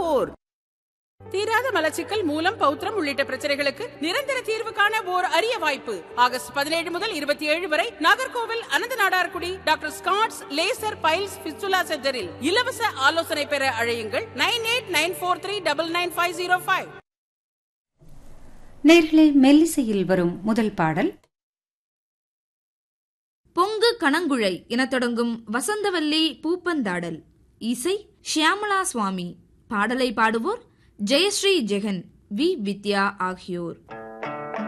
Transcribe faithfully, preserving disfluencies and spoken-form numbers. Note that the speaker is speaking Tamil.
போர். தீராத மலச்சிக்கல், மூலம், பௌத்திரம் உள்ளிட்ட பிரச்சனைகளுக்கு நிரந்தர தீர்வு காண ஓர் அரிய வாய்ப்பு. ஆகஸ்ட் பதினேழு முதல் இருபத்தி ஏழு வரை நாகர்கோவில் அனந்த Nadarkudi doctor Scott's laser files fistula சென்டரில் இலவச ஆலோசனை பெற அழையுங்கள். நைன் எயிட் நைன் போர் three double nine five zero five. நேர்களே, மெல்லிசையில் வரும் முதல் பாடல் பொங்கு கணங்குழை என தொடங்கும் வசந்தவல்லி பூப்பந்தாடல். இசை ஷியாமலா சுவாமி. பாடலை பாடுவோர் ஜெயஸ்ரீ ஜெகன், வி வித்யா ஆகியோர்.